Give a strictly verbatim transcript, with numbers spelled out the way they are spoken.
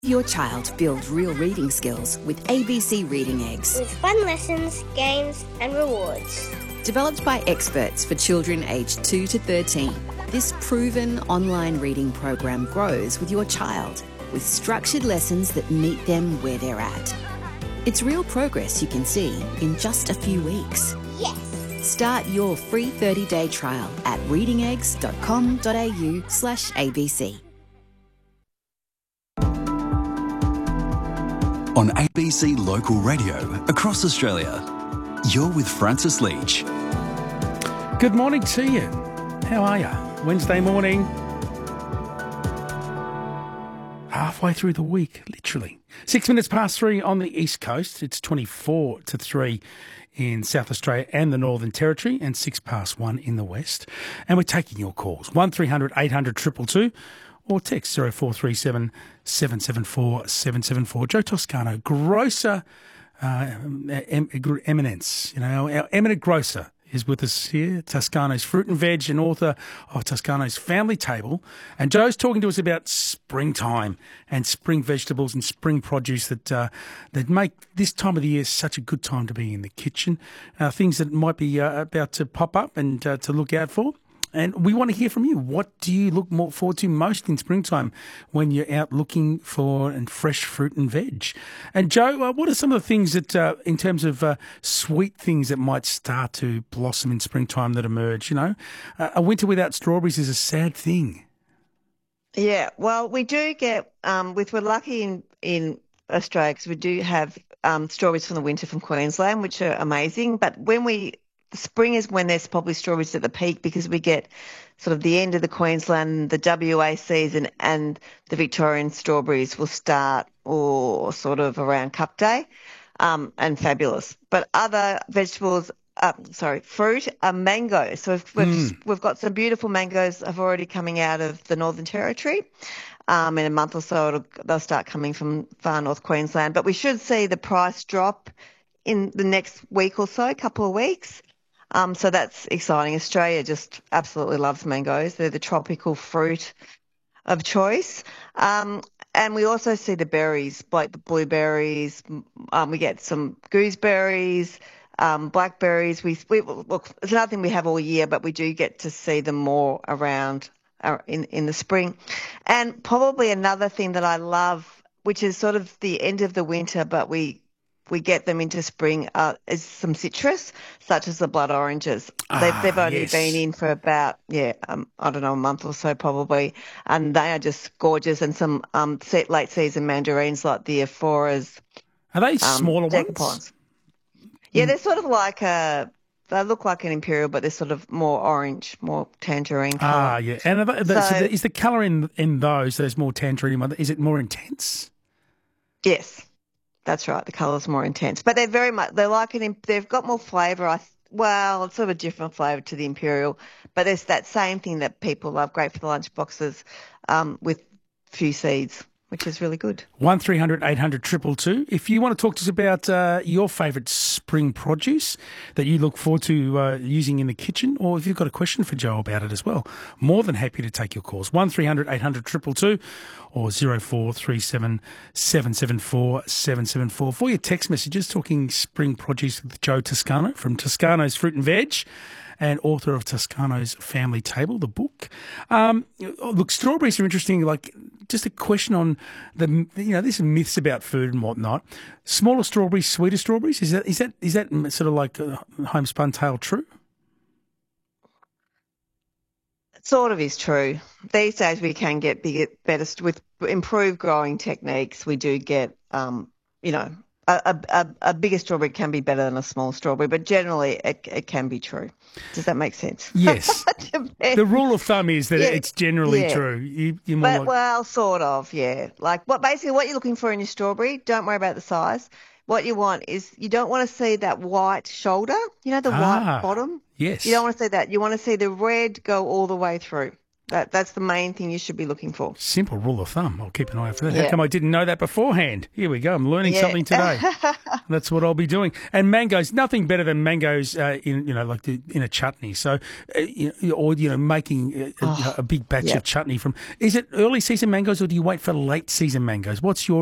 Your child build real reading skills with A B C Reading Eggs. With fun lessons, games and rewards. Developed by experts for children aged two to thirteen, this proven online reading program grows with your child with structured lessons that meet them where they're at. It's real progress you can see in just a few weeks. Yes! Start your free thirty-day trial at readingeggs.com.au slash ABC. On A B C Local Radio across Australia, you're with Francis Leach. Good morning to you. How are you? Wednesday morning. Halfway through the week, literally. Six minutes past three on the East Coast. It's twenty-four to three in South Australia and the Northern Territory, and six past one in the West. And we're taking your calls. one three hundred eight hundred two two two or text zero four three seven seven seven four seven seven four. Joe Toscano, grocer uh, em- eminence, you know, our eminent grocer is with us here, Toscano's Fruit and Veg and author of Toscano's Family Table. And Joe's talking to us about springtime and spring vegetables and spring produce that uh, that make this time of the year such a good time to be in the kitchen, uh, things that might be uh, about to pop up and uh, to look out for. And we want to hear from you. What do you look more forward to most in springtime when you're out looking for and fresh fruit and veg? And Joe, uh, what are some of the things that, uh, in terms of uh, sweet things that might start to blossom in springtime that emerge? You know, uh, a winter without strawberries is a sad thing. Yeah, well, we do get, um, with we're lucky in, in Australia because we do have um, strawberries from the winter from Queensland, which are amazing. But when we spring is when there's probably strawberries at the peak because we get sort of the end of the Queensland, the W A season, and the Victorian strawberries will start or sort of around Cup Day, um, and fabulous. But other vegetables, uh, sorry, fruit are mangoes. So we've, we've, Mm. we've got some beautiful mangoes have already coming out of the Northern Territory. Um, in a month or so, it'll, they'll start coming from far north Queensland. But we should see the price drop in the next week or so, couple of weeks. Um, so that's exciting. Australia just absolutely loves mangoes. They're the tropical fruit of choice. Um, and we also see the berries, like the blueberries. Um, we get some gooseberries, um, blackberries. We, we look, it's nothing we have all year, but we do get to see them more around uh, in, in the spring. And probably another thing that I love, which is sort of the end of the winter, but we we get them into spring, uh, is some citrus, such as the blood oranges. Ah, they've, they've only yes. been in for about, yeah, um, I don't know, a month or so probably, and they are just gorgeous. And some um, se- late season mandarins like the Ephoras. Are they Um, smaller ones? decapons. Yeah, they're sort of like a, they look like an imperial, but they're sort of more orange, more tangerine colour. Ah, yeah. And are they, so, So- the, is the colour in in those, there's more tangerine, is it more intense? Yes, that's right. The colour's more intense, but they're very much, they're like an, they've got more flavour. I, well, it's sort of a different flavour to the imperial, but there's that same thing that people love, great for the lunch boxes, um, with few seeds, which is really good. one three hundred eight hundred two two two. If you want to talk to us about uh, your favourite spring produce that you look forward to uh, using in the kitchen, or if you've got a question for Joe about it as well, more than happy to take your calls. one three hundred eight hundred two two two or zero four three seven seven seven four seven seven four. For your text messages, talking spring produce with Joe Toscano from Toscano's Fruit and Veg and author of Toscano's Family Table, the book. Um, look, strawberries are interesting. Like, just a question on the, you know, there's some myths about food and whatnot. Smaller strawberries, sweeter strawberries. Is that is that is that sort of like a homespun tale true? It sort of is true. These days we can get bigger, better with improved growing techniques. We do get, um, you know, a, a, a bigger strawberry can be better than a small strawberry, but generally it, it can be true. Does that make sense? Yes. The rule of thumb is that Yeah, it's generally yeah. true. You, you're more But, like, well, sort of, yeah. Like what basically what you're looking for in your strawberry, don't worry about the size. What you want is you don't want to see that white shoulder, you know, the Ah, white bottom. yes. You don't want to see that. You want to see the red go all the way through. That That's the main thing you should be looking for. Simple rule of thumb. I'll keep an eye out for that. Yeah. How come I didn't know that beforehand? Here we go. I'm learning Yeah. something today. That's what I'll be doing. And mangoes, nothing better than mangoes uh, in, you know, like the, in a chutney. So, uh, you know, or, you know, making a, Oh, a, a big batch yeah. of chutney from, is it early season mangoes or do you wait for late season mangoes? What's your